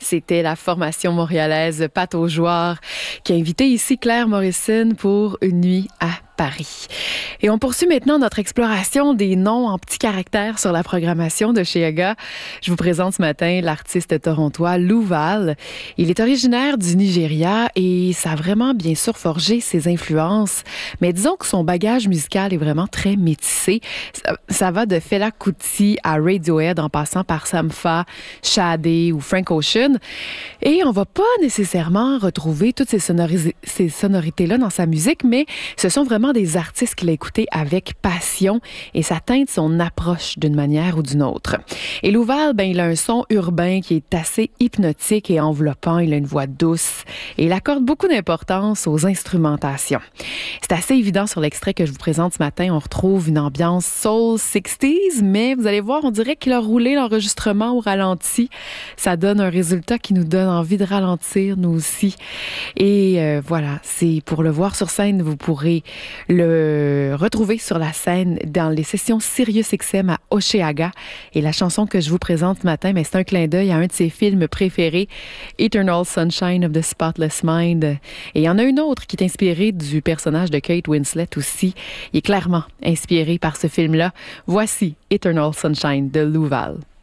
C'était la formation montréalaise Pâte aux Joueurs qui a invité ici Claire Morrison pour une nuit à Paris. Et on poursuit maintenant notre exploration des noms en petits caractères sur la programmation de chez Aga. Je vous présente ce matin l'artiste torontois Lou Val. Il est originaire du Nigeria et ça a vraiment bien sûr forgé ses influences. Mais disons que son bagage musical est vraiment très métissé. Ça va de Fela Kuti à Radiohead en passant par Sampha, Sade ou Frank Ocean. Et on va pas nécessairement retrouver toutes ces sonorités-là dans sa musique, mais ce sont vraiment des artistes qu'il a écoutés avec passion et ça teinte son approche d'une manière ou d'une autre. Et Lou Val, il a un son urbain qui est assez hypnotique et enveloppant. Il a une voix douce et il accorde beaucoup d'importance aux instrumentations. C'est assez évident sur l'extrait que je vous présente ce matin. On retrouve une ambiance soul 60s, mais vous allez voir, on dirait qu'il a roulé l'enregistrement au ralenti. Ça donne un résultat qui nous donne envie de ralentir, nous aussi. Et voilà, c'est pour le voir sur scène, vous pourrez le retrouver sur la scène dans les sessions SiriusXM à Oshéaga. Et la chanson que je vous présente ce matin, c'est un clin d'œil à un de ses films préférés, Eternal Sunshine of the Spotless Mind. Et il y en a une autre qui est inspirée du personnage de Kate Winslet aussi. Il est clairement inspiré par ce film-là. Voici Eternal Sunshine de Lou Val.